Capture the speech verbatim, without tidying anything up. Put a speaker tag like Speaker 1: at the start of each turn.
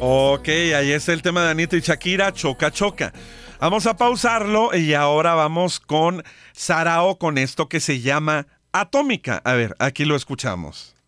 Speaker 1: Ok, ahí está el tema de Anita y Shakira, Choca Choca. Vamos a pausarlo y ahora vamos con Sarao con esto que se llama Atómica. A ver, aquí lo escuchamos.